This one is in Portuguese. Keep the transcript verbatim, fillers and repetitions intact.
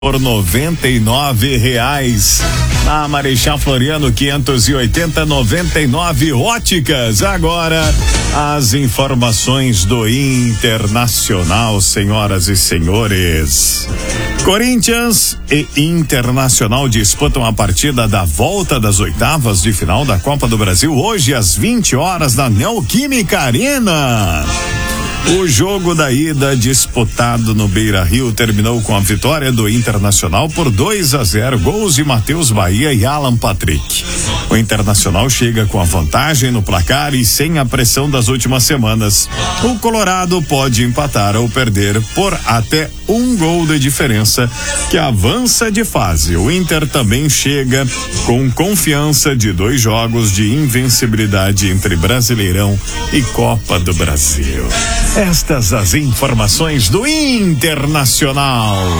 por noventa e nove reais. Na Marechal Floriano quinhentos e oitenta, noventa e nove. Óticas. Agora as informações do Internacional, senhoras e senhores. Corinthians e Internacional disputam a partida da volta das oitavas de final da Copa do Brasil hoje às vinte horas na Neoquímica Arena. O jogo da ida disputado no Beira-Rio terminou com a vitória do Internacional por dois a zero, gols de Matheus Bahia e Alan Patrick. O Internacional chega com a vantagem no placar e sem a pressão das últimas semanas. O Colorado pode empatar ou perder por até um gol de diferença, que avança de fase. O Inter também chega com confiança de dois jogos de invencibilidade entre Brasileirão e Copa do Brasil. Estas as informações do Internacional.